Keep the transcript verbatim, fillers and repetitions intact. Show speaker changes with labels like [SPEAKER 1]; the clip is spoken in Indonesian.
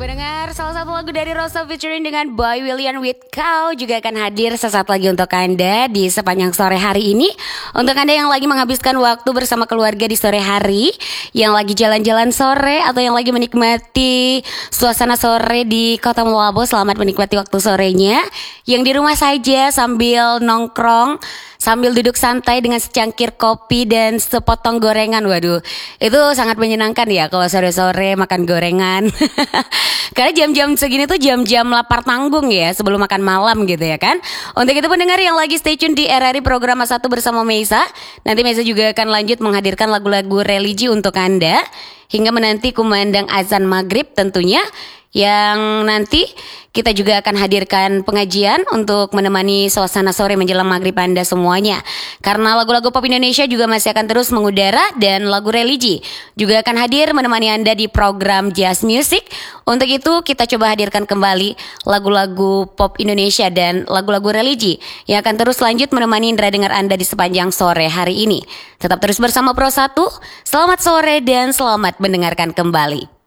[SPEAKER 1] Pendengar, salah satu lagu dari Rosa featuring dengan Boy William with Kau juga akan hadir sesaat lagi untuk Anda di sepanjang sore hari ini. Untuk Anda yang lagi menghabiskan waktu bersama keluarga di sore hari, yang lagi jalan-jalan sore atau yang lagi menikmati suasana sore di Kota Mulabo, selamat menikmati waktu sorenya. Yang di rumah saja sambil nongkrong, sambil duduk santai dengan secangkir kopi dan sepotong gorengan. Waduh, itu sangat menyenangkan ya kalau sore-sore makan gorengan. Karena jam-jam segini tuh jam-jam lapar tanggung ya, sebelum makan malam gitu ya kan. Untuk itu pendengar yang lagi stay tune di R R I Program satu bersama Meisa, nanti Meisa juga akan lanjut menghadirkan lagu-lagu religi untuk Anda hingga menanti kumandang azan maghrib tentunya. Yang nanti kita juga akan hadirkan pengajian untuk menemani suasana sore menjelang maghrib Anda semuanya. Karena lagu-lagu pop Indonesia juga masih akan terus mengudara, dan lagu religi juga akan hadir menemani Anda di program Jazz Music. Untuk itu kita coba hadirkan kembali lagu-lagu pop Indonesia dan lagu-lagu religi yang akan terus lanjut menemani indera dengar Anda di sepanjang sore hari ini. Tetap terus bersama Pro satu, selamat sore dan selamat mendengarkan kembali.